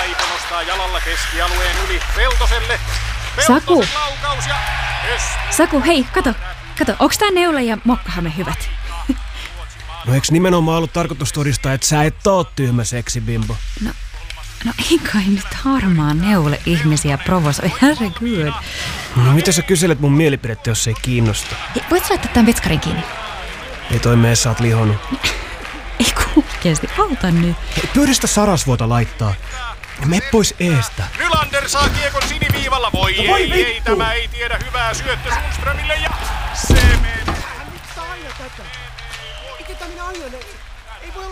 Laipo nostaa jalalla keskialueen yli Peltoselle. Saku! Laukaus ja Saku, hei, kato, onks tää Neula ja Mokkahame hyvät? No eiks nimenomaan ollut tarkoitus todistaa, että sä et oo tyhmä seksibimbo? No ei kai nyt harmaa Neule ihmisiä provosoi, herregud. No mitä sä kyselet mun mielipidettä, jos ei kiinnosta? Hei, voit sä laittaa tän vetskarin kiinni? Ei toi mee, sä oot lihonut. Ei kuukeesti, auta nyt. Hei, pyöristä sarasvuota laittaa. Ja mene pois eestä. Nylander saa kiekon siniviivalla. Voi ei, tämä ei tiedä hyvää syöttö Sundströmille ja se menee. Mitä aina tätä? Mikä tämä aina? Ei voi